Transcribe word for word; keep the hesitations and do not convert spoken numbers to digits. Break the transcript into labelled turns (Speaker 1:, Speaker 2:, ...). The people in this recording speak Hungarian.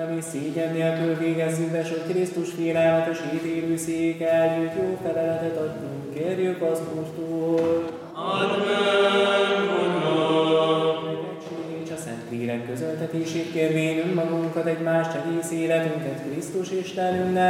Speaker 1: Mi szégyen nélkül végezzük be, hogy Krisztus félelmetes ítélőszék eljött jó feleletet adjunk, kérjük azt Úrtól.
Speaker 2: Add meg, Uram!
Speaker 1: Megegység és a Szent Lélek közöltetését kérvén önmagunkat, egymást, egész életünket Krisztus Istenünknek.